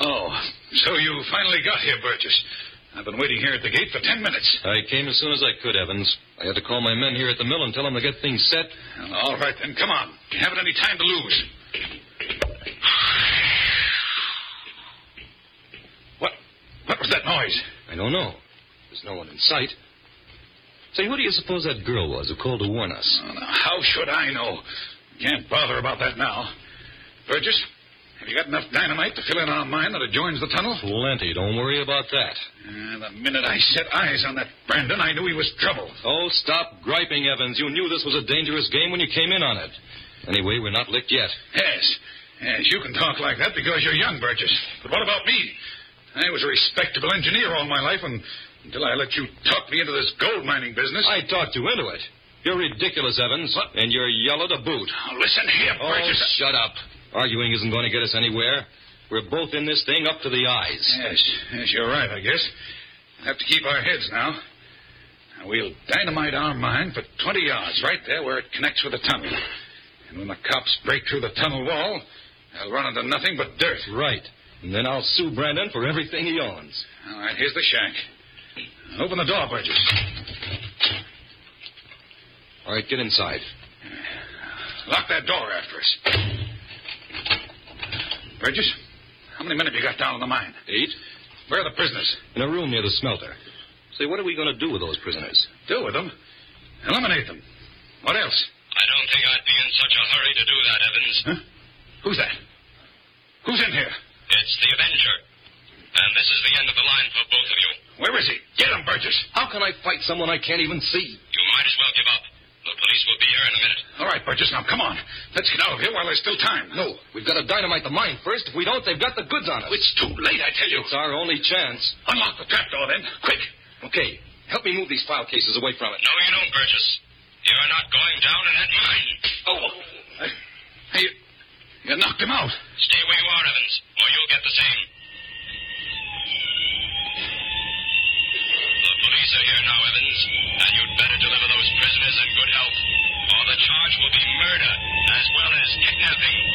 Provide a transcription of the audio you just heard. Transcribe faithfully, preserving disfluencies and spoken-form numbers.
Oh, so you finally got here, Burgess. I've been waiting here at the gate for ten minutes. I came as soon as I could, Evans. I had to call my men here at the mill and tell them to get things set. Well, all right, then. Come on. You haven't any time to lose. What? What was that noise? I don't know. There's no one in sight. Say, who do you suppose that girl was who called to warn us? Oh, now, how should I know? Can't bother about that now. Burgess, have you got enough dynamite to fill in our mine that adjoins the tunnel? Plenty. Don't worry about that. Uh, the minute I set eyes on that Brandon, I knew he was trouble. Oh, stop griping, Evans. You knew this was a dangerous game when you came in on it. Anyway, we're not licked yet. Yes. Yes, you can talk like that because you're young, Burgess. But what about me? I was a respectable engineer all my life, and until I let you talk me into this gold mining business... I talked you into it. You're ridiculous, Evans. What? And you're yellow to boot. Oh, listen here, Burgess. Oh, shut up. Arguing isn't going to get us anywhere. We're both in this thing up to the eyes. Yes, yes, you're right, I guess. We'll have to keep our heads now. Now, we'll dynamite our mine for twenty yards, right there where it connects with the tunnel. And when the cops break through the tunnel wall, they'll run into nothing but dirt. Right. And then I'll sue Brandon for everything he owns. All right, here's the shack. Open the door, Burgess. All right, get inside. Lock that door after us. Burgess, how many men have you got down in the mine? Eight. Where are the prisoners? In a room near the smelter. Say, what are we going to do with those prisoners? Do with them? Eliminate them. What else? I don't think I'd be in such a hurry to do that, Evans. Huh? Who's that? Who's in here? It's the Avenger. And this is the end of the line for both of you. Where is he? Get him, Burgess. How can I fight someone I can't even see? You might as well give up. The police will be here in a minute. All right, Burgess, now come on. Let's get out of here while there's still time. No, we've got to dynamite the mine first. If we don't, they've got the goods on us. It's too late, I tell you. It's our only chance. Unlock the trapdoor, then. Quick. Okay. Help me move these file cases away from it. No, you don't, Burgess. You're not going down in that mine. Oh. I, hey, you, you knocked him out. Stay where you are, Evans, or you'll get the same. The police are here now, Evans, and you'd better deliver those prisoners in good health, or the charge will be murder as well as kidnapping.